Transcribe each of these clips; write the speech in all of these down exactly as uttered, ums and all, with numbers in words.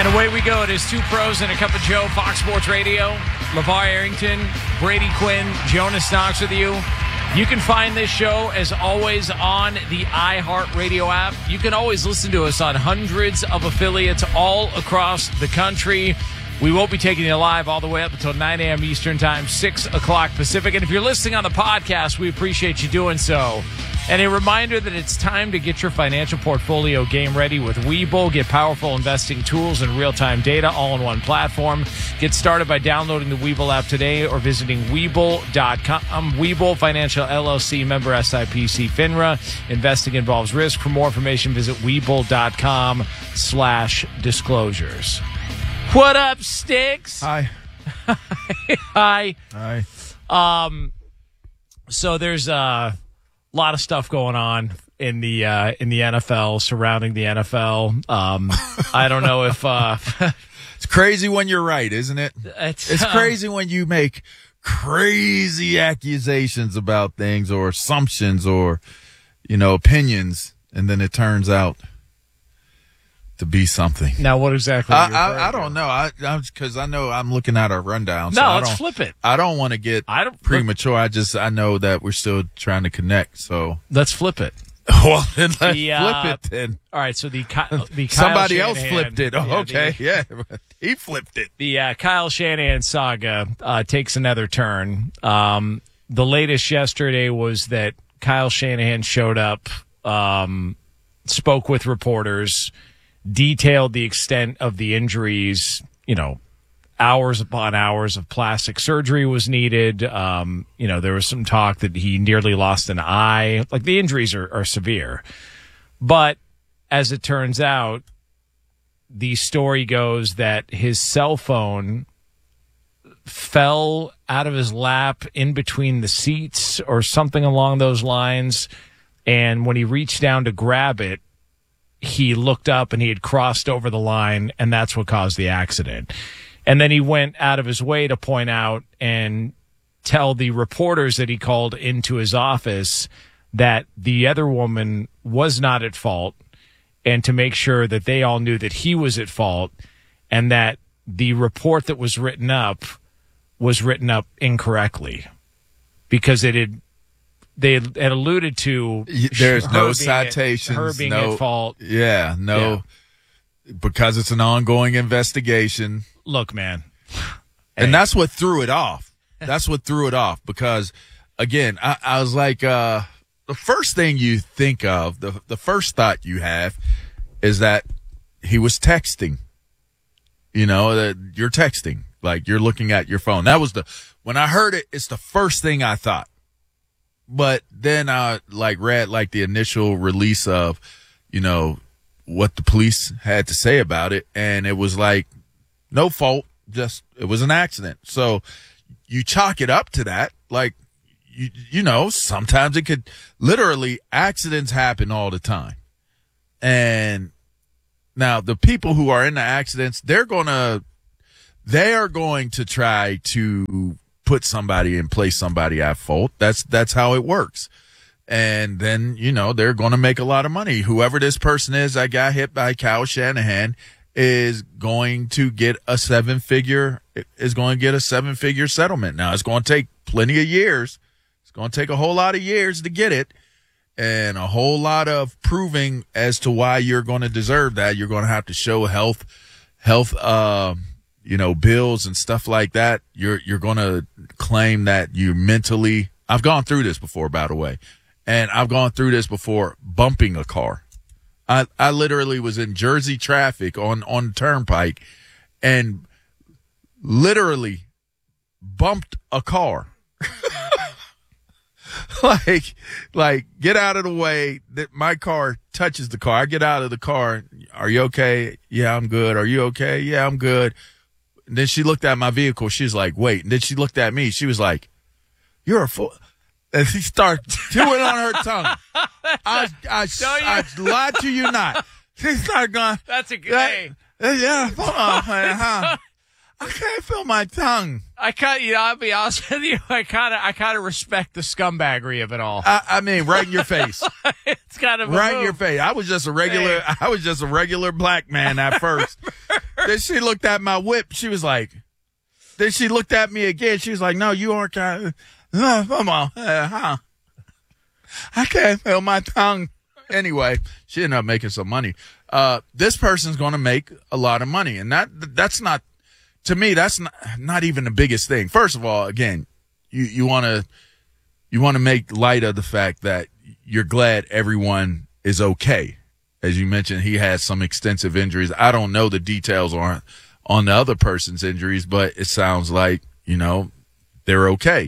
And away we go. It is Two Pros and a Cup of Joe, Fox Sports Radio. LeVar Arrington, Brady Quinn, Jonas Knox with you. You can find this show, as always, on the iHeartRadio app. You can always listen to us on hundreds of affiliates all across the country. We won't be taking you live all the way up until nine a.m. Eastern Time, six o'clock Pacific. And if you're listening on the podcast, we appreciate you doing so. And a reminder that it's time to get your financial portfolio game ready with Webull. Get powerful investing tools and real-time data all in one platform. Get started by downloading the Webull app today or visiting Webull dot com. Webull Financial L L C, member S I P C FINRA. Investing involves risk. For more information, visit Webull dot com slash disclosures. What up, Sticks? Hi. Hi. Hi. Um, so there's a lot of stuff going on in the uh, in the N F L, surrounding the N F L. Um, I don't know if uh, it's crazy when you're right, isn't it? It's, it's uh, crazy when you make crazy accusations about things or assumptions or, you know, opinions, and then it turns out to be something. Now, what exactly? I, I, I don't know. I because I, I know I'm looking at our rundown. No, so I let's don't, flip it. I don't want to get I don't premature. I just I know that we're still trying to connect. So let's flip it. Well, then let's The, uh, flip it. Then All right. So the Ky- the Kyle somebody else Shanahan- flipped it. Oh, yeah, okay, the- yeah, he flipped it. The uh, Kyle Shanahan saga uh, takes another turn. Um, the latest yesterday was that Kyle Shanahan showed up, um, spoke with reporters, detailed the extent of the injuries. You know, hours upon hours of plastic surgery was needed. Um, you know, there was some talk that he nearly lost an eye. Like, the injuries are, are severe. But as it turns out, the story goes that his cell phone fell out of his lap in between the seats or something along those lines. And when he reached down to grab it, he looked up and he had crossed over the line, and that's what caused the accident. And then he went out of his way to point out and tell the reporters that he called into his office that the other woman was not at fault, and to make sure that they all knew that he was at fault, and that the report that was written up was written up incorrectly because it had they had alluded to there's no being citations, at, her being no, at fault. Yeah, no, yeah. Because it's an ongoing investigation. Look, man, and hey. that's what threw it off. That's what threw it off because, again, I, I was like, uh, the first thing you think of, the the first thought you have, is that he was texting. You know, that you're texting, like you're looking at your phone. That was the when I heard it, it's the first thing I thought. But then I like read like the initial release of, you know, what the police had to say about it, and it was like no fault, just it was an accident. So you chalk it up to that, like you you know, sometimes it could literally accidents happen all the time. And now the people who are in the accidents, they're gonna they are going to try to put somebody and place somebody at fault. That's that's how it works. And then, you know, they're going to make a lot of money. Whoever this person is that got hit by Kyle Shanahan is going to get a seven figure is going to get a seven figure settlement. Now, it's going to take plenty of years. It's going to take a whole lot of years to get it, and a whole lot of proving as to why you're going to deserve that. You're going to have to show health health uh you know, bills and stuff like that. You're, you're going to claim that you mentally, I've gone through this before, by the way, and I've gone through this before bumping a car. I, I literally was in Jersey traffic on, on Turnpike and literally bumped a car. like, like get out of the way that my car touches the car. I get out of the car. Are you okay? Yeah, I'm good. Are you okay? Yeah, I'm good. And then she looked at my vehicle. She's like, wait. And then she looked at me. She was like, you're a fool. And she started chewing on her tongue. I, I, I, I lied to you not. She started going. That's a good hey. Yeah, hold on, huh? I can't feel my tongue. I kind you know, I'll be honest with you. I kind of, I kind of respect the scumbaggery of it all. I, I mean, right in your face. It's kind of right a in your face. I was just a regular. Hey. I was just a regular black man at first. Then she looked at my whip. She was like, then she looked at me again. She was like, no, you aren't kind of, no, come on. Uh, huh? I can't feel my tongue. Anyway, she ended up making some money. Uh, this person's going to make a lot of money. And that, that's not, to me, that's not, not even the biggest thing. First of all, again, you, you want to, you want to make light of the fact that you're glad everyone is okay. As you mentioned, he has some extensive injuries. I don't know the details on, on the other person's injuries, but it sounds like, you know, they're okay.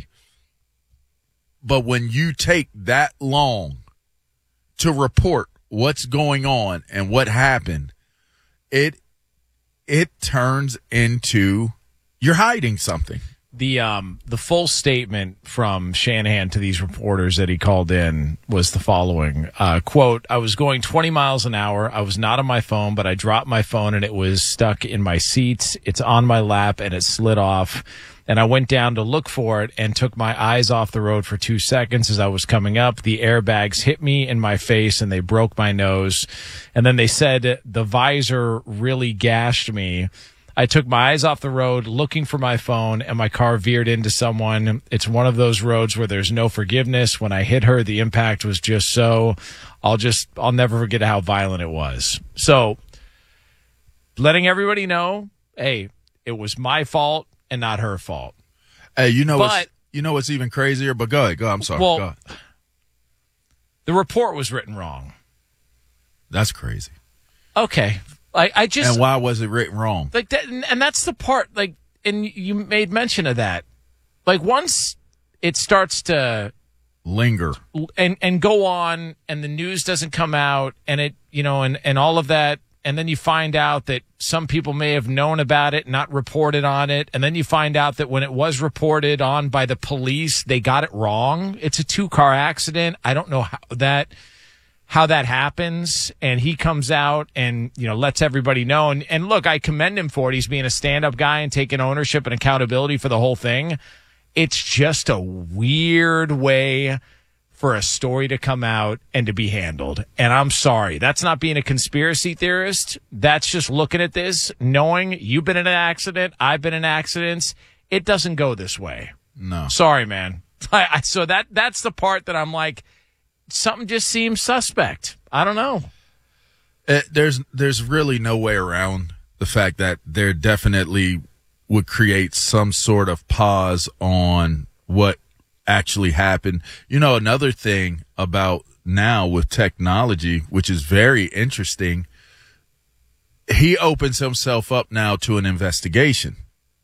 But when you take that long to report what's going on and what happened, it it turns into you're hiding something. The um the full statement from Shanahan to these reporters that he called in was the following. Uh, quote, I was going twenty miles an hour. I was not on my phone, but I dropped my phone and it was stuck in my seats. It's on my lap and it slid off. And I went down to look for it and took my eyes off the road for two seconds as I was coming up. The airbags hit me in my face and they broke my nose. And then they said the visor really gashed me. I took my eyes off the road looking for my phone and my car veered into someone. It's one of those roads where there's no forgiveness. When I hit her, the impact was just so, I'll just, I'll never forget how violent it was. So letting everybody know, hey, it was my fault and not her fault. Hey, you know, but, what's, you know what's even crazier? But go ahead. Go. I'm sorry. Well, go ahead. The report was written wrong. That's crazy. Okay. I, I just. And why was it written wrong? Like that, and that's the part. Like, and you made mention of that. Like once it starts to linger and and go on, and the news doesn't come out, and it, you know, and and all of that. And then you find out that some people may have known about it, not reported on it. And then you find out that when it was reported on by the police, they got it wrong. It's a two-car accident. I don't know how that how that happens. And he comes out and, you know, lets everybody know. And, and look, I commend him for it. He's being a stand-up guy and taking ownership and accountability for the whole thing. It's just a weird way for a story to come out and to be handled. And I'm sorry. That's not being a conspiracy theorist. That's just looking at this, knowing you've been in an accident, I've been in accidents. It doesn't go this way. No. Sorry, man. I, I, so that that's the part that I'm like, something just seems suspect. I don't know. It, there's there's really no way around the fact that there definitely would create some sort of pause on what actually happened. You know, another thing about now with technology, which is very interesting, he opens himself up now to an investigation.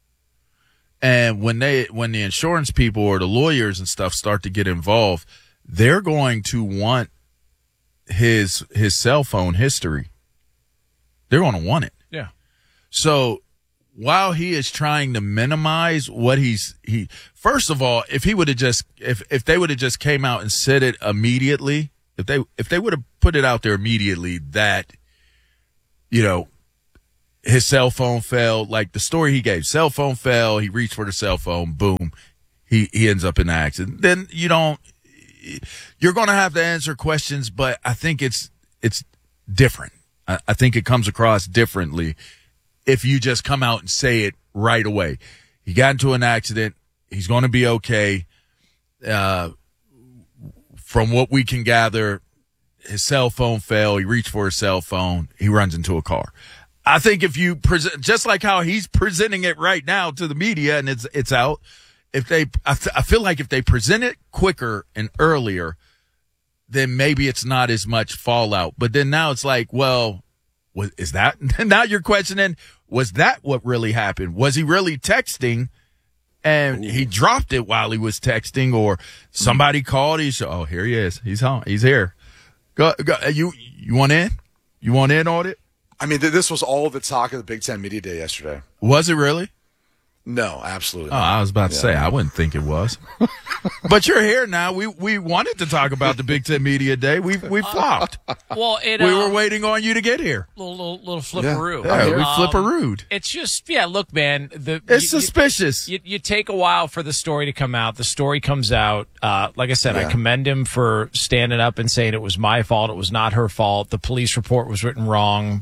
And when they, when the insurance people or the lawyers and stuff start to get involved, they're going to want his, his cell phone history. They're going to want it. Yeah. So while he is trying to minimize what he's, he, first of all, if he would have just, if, if they would have just came out and said it immediately, if they, if they would have put it out there immediately that, you know, his cell phone fell, like the story he gave, cell phone fell, he reached for the cell phone, boom, he, he ends up in an accident. Then you don't, you're going to have to answer questions, but I think it's, it's different. I, I think it comes across differently if you just come out and say it right away. He got into an accident. He's going to be okay. Uh, from what we can gather, his cell phone fell. He reached for his cell phone. He runs into a car. I think if you present, just like how he's presenting it right now to the media and it's, it's out. If they, I, th- I feel like if they present it quicker and earlier, then maybe it's not as much fallout. But then now it's like, well, was, is that, now you're questioning, was that what really happened? Was he really texting and he dropped it while he was texting, or somebody called? He said, oh, here he is. He's home. He's here. Go, go, you, you want in? You want in on it? I mean, th- this was all of the talk of the Big Ten Media Day yesterday. Was it really? No, absolutely Oh, not. I was about to Yeah. say, I wouldn't think it was. But you're here now. We we wanted to talk about the Big Ten Media Day. We we flopped. Well, it, We uh, were waiting on you to get here. little little, little flipperoo. Yeah, we Um, flipperooed. It's just, yeah. Look, man, the It's you- you- suspicious. You, you take a while for the story to come out. The story comes out. Uh, like I said, I Yeah. commend him for standing up and saying it was my fault. It was not her fault. The police report was written wrong.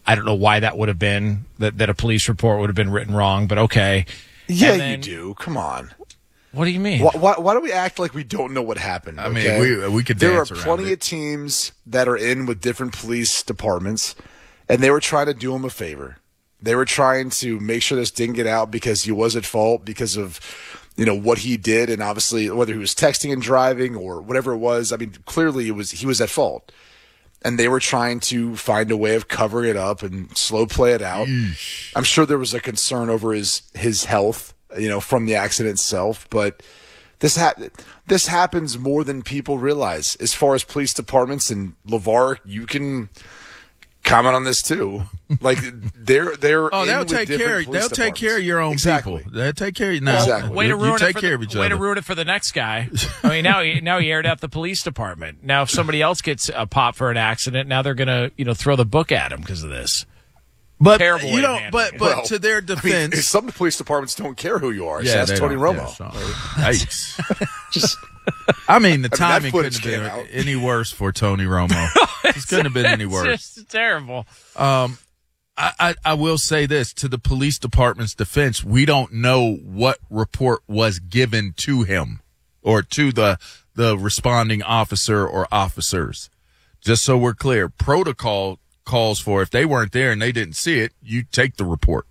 I don't know why that would have been, that, that a police report would have been written wrong, but okay. Yeah, then, you do. Come on. What do you mean? Why, why, why do we act like we don't know what happened? I okay? mean, we we could There are dance around plenty it. of teams that are in with different police departments, and they were trying to do him a favor. They were trying to make sure this didn't get out because he was at fault because of, you know, what he did, and obviously whether he was texting and driving or whatever it was. I mean, clearly it was he was at fault, and they were trying to find a way of covering it up and slow play it out. Eesh. I'm sure there was a concern over his his health, you know, from the accident itself, but this ha- this happens more than people realize. As far as police departments, and LeVar, you can comment on this too. Like they're they're Oh, in they'll with take different care. police They'll take care of your own Exactly. people. They'll take care. Of, no, Exactly. Way to you, ruin you take it for care the, of each way other. to ruin it for the next guy. I mean, now he now he aired out the police department. Now, if somebody else gets a pop for an accident, now they're gonna you know throw the book at him because of this. But Terrible way you of don't. handling But it. but Well, to their I mean, defense, some police departments don't care who you are. so yeah, that's they Tony don't- Romo. yeah, so- Yikes. Just I mean, the that timing footage couldn't have came been out. any worse for Tony Romo. It couldn't have been any It's worse. just terrible. Um, I, I, I will say this to the police department's defense: we don't know what report was given to him or to the the responding officer or officers. Just so we're clear, protocol calls for if they weren't there and they didn't see it, you take the report.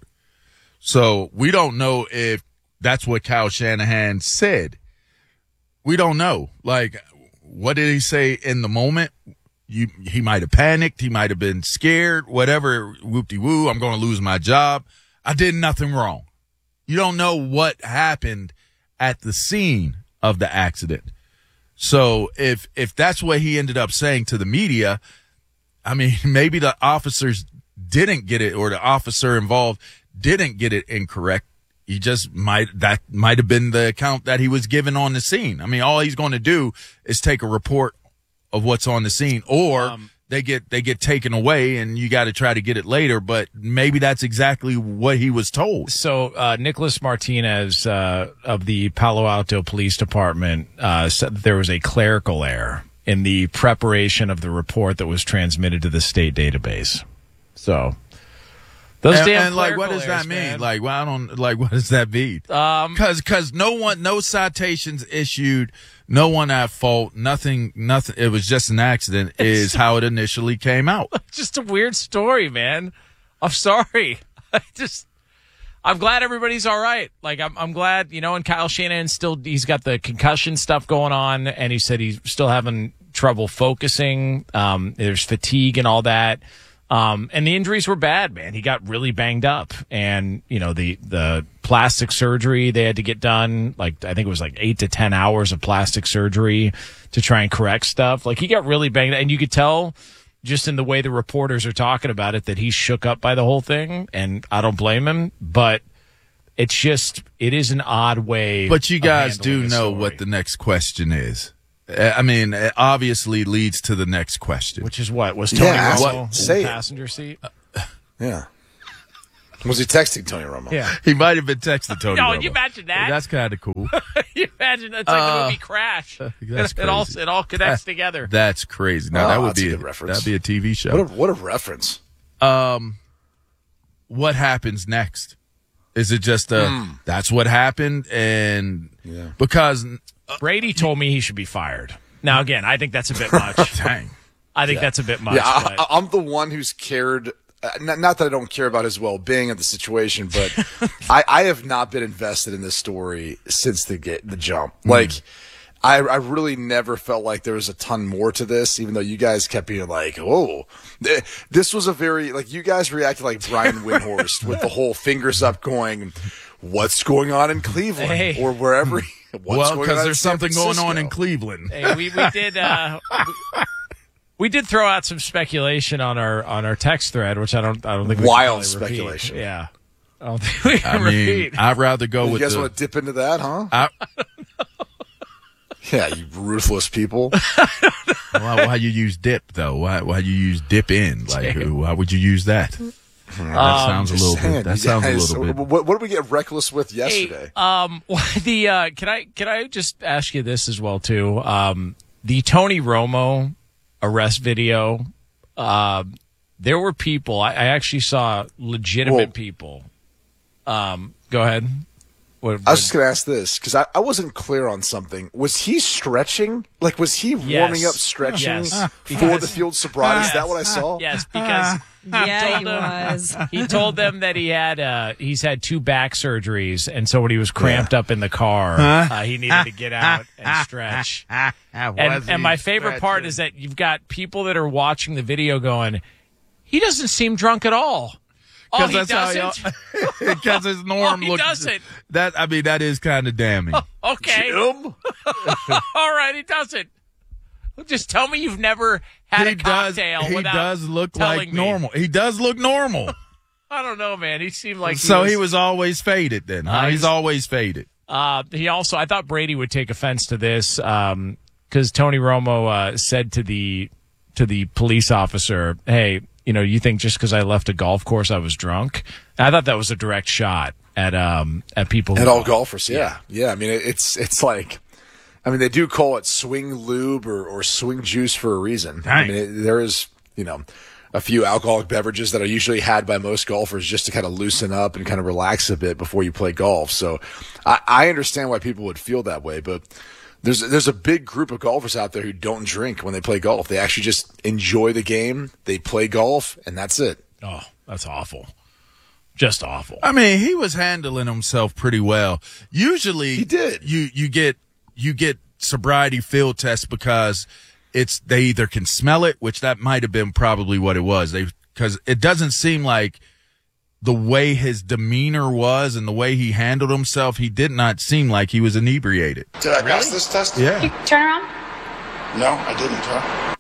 So we don't know if that's what Kyle Shanahan said. We don't know. Like, what did he say in the moment? You, he might have panicked. He might have been scared, whatever. Whoop-de-woo. I'm going to lose my job. I did nothing wrong. You don't know what happened at the scene of the accident. So if, if that's what he ended up saying to the media, I mean, maybe the officers didn't get it, or the officer involved didn't get it incorrect. He just might, that might have been the account that he was given on the scene. I mean, all he's going to do is take a report of what's on the scene, or um, they get, they get taken away and you got to try to get it later. But maybe that's exactly what he was told. So, uh, Nicholas Martinez, uh, of the Palo Alto Police Department, uh, said that there was a clerical error in the preparation of the report that was transmitted to the state database. So, those and, damn and like, what clerical does that errors, mean? man. Like, well, I don't like. What does that mean? Um, Because because no one, no citations issued, no one at fault, nothing, nothing. It was just an accident. Is how it initially came out. just a weird story, man. I'm sorry. I just, I'm glad everybody's all right. Like, I'm, I'm glad, you know, and Kyle Shanahan still, he's got the concussion stuff going on, and he said he's still having trouble focusing. Um, there's fatigue and all that. Um, and the injuries were bad, man. He got really banged up, and, you know, the, the plastic surgery they had to get done, like, I think it was like eight to ten hours of plastic surgery to try and correct stuff. Like, he got really banged up, and you could tell just in the way the reporters are talking about it that he's shook up by the whole thing, and I don't blame him, but it's just, it is an odd way. But you of guys handling do a know story, what the next question is. I mean, it obviously leads to the next question. which is what was Tony Yeah, Romo what- in say the it. passenger seat? yeah. Was he texting Tony Romo? Yeah. He might have been texting Tony No, Romo. you imagine that? That's kind of cool. you imagine that's like the Uh, movie Crash. that's it all crazy. it all connects together. That's crazy. Now Oh, that would that's a be good reference. that'd be a T V show. What a, what a reference. um, what happens next? Is it just a Hmm. that's what happened, and Yeah. because Brady told me he should be fired. Now again, I think that's a bit much. dang, I think that's a bit much. Yeah, I, but- I, I'm the one who's cared. Uh, not, not that I don't care about his well-being of the situation, but I, I have not been invested in this story since the get, the jump. Like, I, I really never felt like there was a ton more to this, even though you guys kept being like, "Oh, th- this was a very like." You guys reacted like Brian Windhorst with the whole fingers up, going, "What's going on in Cleveland Hey. or wherever?" What's well, going because on in there's San something going on in Francisco? Cleveland. Hey, we, we did uh, we, we did throw out some speculation on our on our text thread, which I don't I don't think we can Wild probably repeat. speculation. Yeah, I don't think we I can mean, repeat. I'd rather go You with guys the. want to dip into that, huh? I, Yeah, you ruthless people. why, why you use dip though? Why why you use dip in? Like, why would you use that? That sounds a little Saying, bit. That you sounds a guys- little bit. What, what did we get reckless with Hey, yesterday? um, the uh, can I can I just ask you this as well too? Um, the Tony Romo arrest video. Uh, there were people. I, I actually saw legitimate Well- people. Um, go ahead. What, I was just going to ask this because I, I wasn't clear on something. Was he stretching? Like, was he warming up stretching Yes. for Because- the field sobriety? Is that what I saw? Yes, because Yeah, told he them- was. he told them that he had uh, he's had two back surgeries, and so when he was cramped up in the car, uh, he needed to get out and stretch. And, and my favorite part is that you've got people that are watching the video going, "He doesn't seem drunk at all." Oh, he that's how doesn't. Because his norm Oh, he looks. doesn't. That I mean, that is kind of damning. Okay, Jim? all right, he doesn't. Just tell me you've never had he a cocktail does. He without does look telling like me. normal. He does look normal. I don't know, man. He seemed like so he was, he was always faded. Then huh? Uh, he's he's- always faded. Uh, he also, I thought Brady would take offense to this because Tony Romo uh, said to the to the police officer, "Hey, you know, you think just because I left a golf course I was drunk?" And I thought that was a direct shot at um at people who At all golfers, yeah. Yeah, I mean, it- it's it's like, I mean, they do call it swing lube or, or swing juice for a reason. I Dang. mean, it, there is, you know, a few alcoholic beverages that are usually had by most golfers just to kind of loosen up and kind of relax a bit before you play golf. So I, I understand why people would feel that way, but there's there's a big group of golfers out there who don't drink when they play golf. They actually just enjoy the game. They play golf, and that's it. Oh, that's awful. Just awful. I mean, he was handling himself pretty well. Usually, He did. You you get you get sobriety field tests because it's they either can smell it, which that might have been probably what it was. They because it doesn't seem like the way his demeanor was and the way he handled himself. He did not seem like he was inebriated. Did I pass this test? Yeah. Turn around. No, I didn't, huh?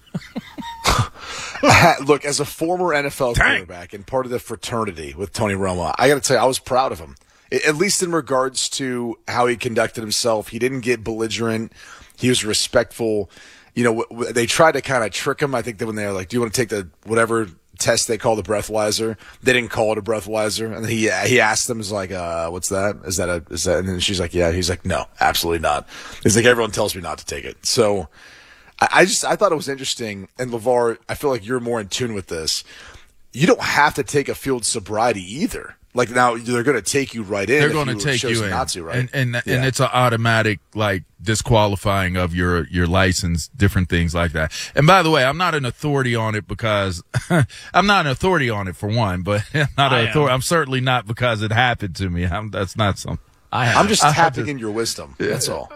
Look, as a former N F L quarterback and part of the fraternity with Tony Romo, I got to tell you, I was proud of him. I- At least in regards to how he conducted himself. He didn't get belligerent. He was respectful. You know, w- w- they tried to kind of trick him. I think that when they were like, "Do you want to take the whatever test they call the breathalyzer?" They didn't call it a breathalyzer, and he he asked them, "Is like, uh, what's that? Is that a is that?" And then she's like, "Yeah." He's like, "No, absolutely not." He's like, "Everyone tells me not to take it." So. I I just I thought it was interesting, and LeVar, I feel like you're more in tune with this. You don't have to take a field sobriety either. Like now, they're going to take you right in. They're if going to you take chose you in, not to, right? and and, Yeah. and it's an automatic like disqualifying of your your license, different things like that. And by the way, I'm not an authority on it because I'm not an authority on it for one, but I'm not I an am. authority. I'm certainly not because it happened to me. I'm, that's not something. I I'm just I tapping just- in your wisdom. That's all.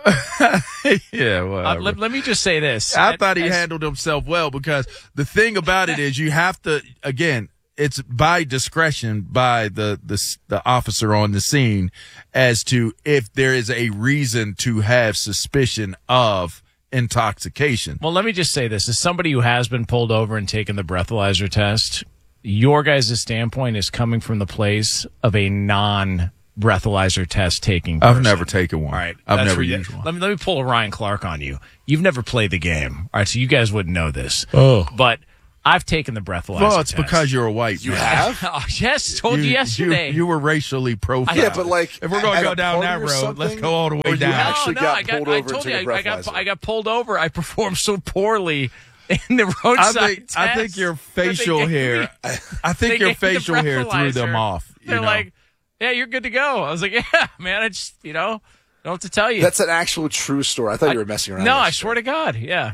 Yeah, Uh, whatever. let, let me just say this. I thought he As- handled himself well because the thing about it is you have to, again, it's by discretion by the, the, the officer on the scene as to if there is a reason to have suspicion of intoxication. Well, let me just say this. As somebody who has been pulled over and taken the breathalyzer test, your guys' standpoint is coming from the place of a non breathalyzer test taking person. I've never taken one. All right. I've that's never where you- used one. Let me, let me pull a Ryan Clark on you. You've never played the game. All right. So you guys wouldn't know this. Oh. But I've taken the breathalyzer Well, it's test. because you're a white You man. have? Oh, yes. Told you, yesterday. You, you were racially profiled. Yeah, but like, if we're going at to go a down party that or road, let's something, go all the way or you down. have- actually no, no, got I got, pulled I over told and you, took a I, I got, breathalyzer. I got pulled over. I performed so poorly in the I roadside think test. I think your that they facial gave hair. me- I think they your gave me the facial hair threw them breathalyzer. off. You They're know? like, yeah, you're good to go. I was like, yeah, man, I just, you know, don't know what to tell you. That's an actual true story. I thought you were messing around. No, I yesterday. swear to God, yeah.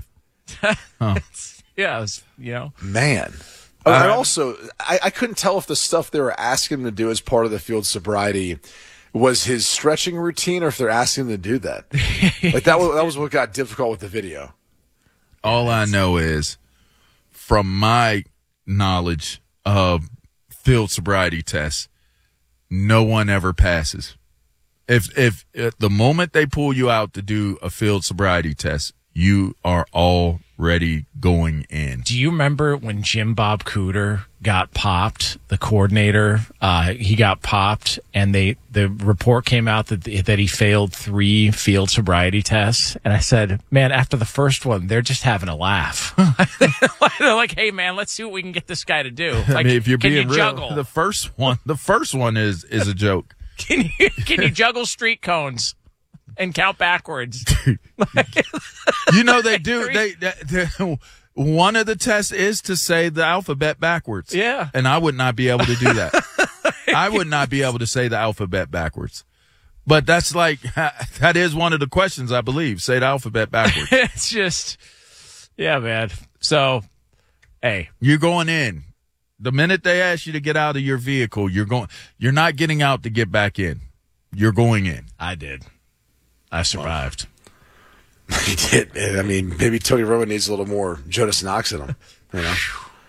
It's- yeah, it was, you know. Man. Oh, and also, I, I couldn't tell if the stuff they were asking him to do as part of the field sobriety was his stretching routine or if they're asking him to do that. Like that was, that was what got difficult with the video. All I know is, from my knowledge of field sobriety tests, no one ever passes. If if at the moment they pull you out to do a field sobriety test, you are already going in. Do you remember when Jim Bob Cooter got popped, the coordinator? Uh, he got popped, and they the report came out that that he failed three field sobriety tests. And I said, man, after the first one, they're just having a laugh. They're like, hey, man, let's see what we can get this guy to do. Like, I mean, if you're can being you real, juggle? the first one, the first one is is a joke. Can you can you juggle street cones and count backwards? You know they do. Three. They, they, they one of the tests is to say the alphabet backwards. Yeah. And I would not be able to do that. I would not be able to say the alphabet backwards. But that's like, that is one of the questions, I believe. Say the alphabet backwards. It's just, yeah, man. So, hey. You're going in. The minute they ask you to get out of your vehicle, you're going, you're not getting out to get back in. You're going in. I did. I survived. He did, man. I mean, maybe Tony Romo needs a little more Jonas Knox in him. You know?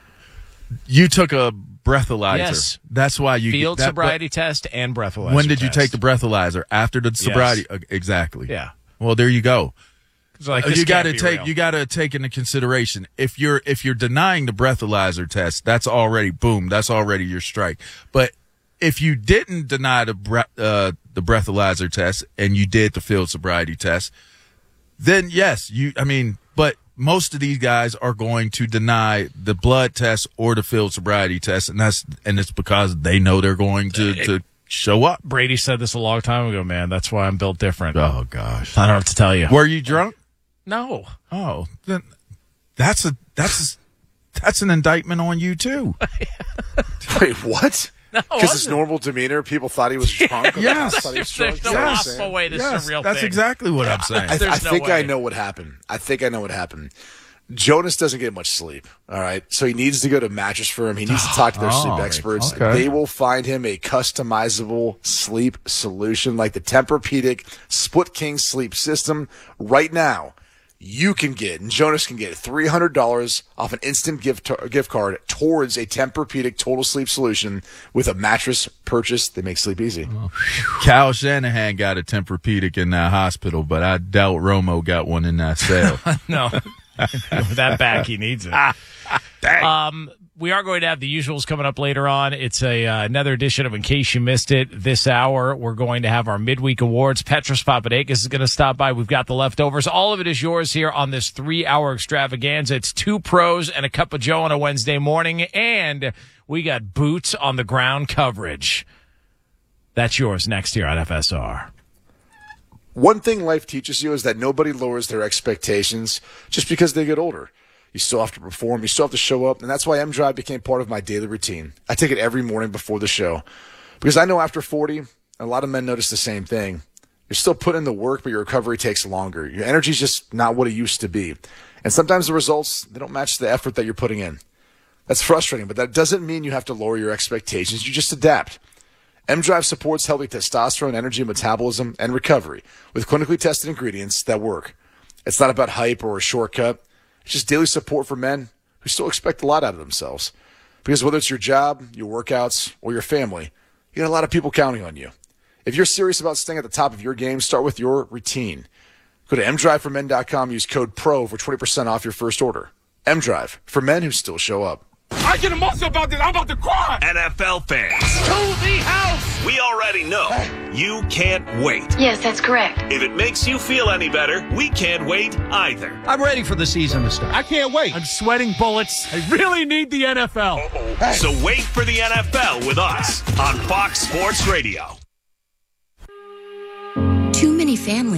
You took a breathalyzer. Yes. That's why you Field that, sobriety test and breathalyzer. When did you test. take the breathalyzer? After the sobriety? Yes. Uh, exactly. Yeah. Well, there you go. So like, Uh, this you got to can't be take real. you got to take into consideration if you're if you're denying the breathalyzer test, that's already boom, that's already your strike. But if you didn't deny the bre- uh, the breathalyzer test and you did the field sobriety test, then yes, you. I mean, but most of these guys are going to deny the blood test or the field sobriety test, and that's and it's because they know they're going to to show up. Brady said this a long time ago, man. That's why I'm built different. Oh gosh, I don't have to tell you. were you drunk? No. Oh, then that's a that's a, that's an indictment on you too. Wait, what? No, Because his wasn't. normal demeanor, people thought he was drunk. Yes. Thought he was There's drunk. no Is that what you're possible saying? way this Yes, is a real that's thing. exactly what I'm saying. I, There's I no think way. I know what happened. I think I know what happened. Jonas doesn't get much sleep. All right. So he needs to go to Mattress Firm. He needs to talk to their Oh, sleep experts. okay. They will find him a customizable sleep solution like the Tempur-Pedic Split King sleep system. Right now, you can get, and Jonas can get three hundred dollars off an instant gift to- gift card towards a Tempur-Pedic total sleep solution with a mattress purchase. They make sleep easy. Kyle Shanahan got a Tempur-Pedic in that hospital, but I doubt Romo got one in that cell. No. With that back, he needs it. Um, we are going to have the usuals coming up later on. It's a uh, another edition of In Case You Missed It. This hour, we're going to have our midweek awards. Petros Papadakis is going to stop by. We've got the leftovers. All of it is yours here on this three-hour extravaganza. It's two pros and a cup of Joe on a Wednesday morning, and we got boots on the ground coverage. That's yours next here on F S R. One thing life teaches you is that nobody lowers their expectations just because they get older. You still have to perform. You still have to show up. And that's why M-Drive became part of my daily routine. I take it every morning before the show because I know after forty, a lot of men notice the same thing. You're still putting in the work, but your recovery takes longer. Your energy's just not what it used to be. And sometimes the results, they don't match the effort that you're putting in. That's frustrating, but that doesn't mean you have to lower your expectations. You just adapt. M-Drive supports healthy testosterone, energy, metabolism, and recovery with clinically tested ingredients that work. It's not about hype or a shortcut. It's just daily support for men who still expect a lot out of themselves. Because whether it's your job, your workouts, or your family, you got a lot of people counting on you. If you're serious about staying at the top of your game, start with your routine. Go to m drive for men dot com, use code PRO for twenty percent off your first order. M-Drive, for men who still show up. I get emotional about this. I'm about to cry. N F L fans, To the house. we already know you can't wait. Yes, that's correct. If it makes you feel any better, we can't wait either. I'm ready for the season to start. I can't wait. I'm sweating bullets. I really need the N F L. So wait for the N F L with us on Fox Sports Radio. Too many families